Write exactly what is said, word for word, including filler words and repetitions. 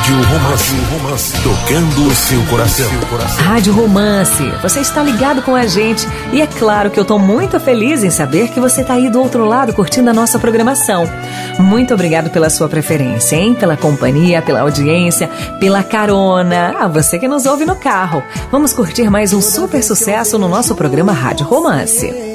Rádio Romance, Romance, tocando o seu coração. Rádio Romance, você está ligado com a gente e é claro que eu estou muito feliz em saber que você está aí do outro lado curtindo a nossa programação. Muito obrigado pela sua preferência, hein? Pela companhia, pela audiência, pela carona. Ah, você que nos ouve no carro. Vamos curtir mais um super sucesso no nosso programa Rádio Romance.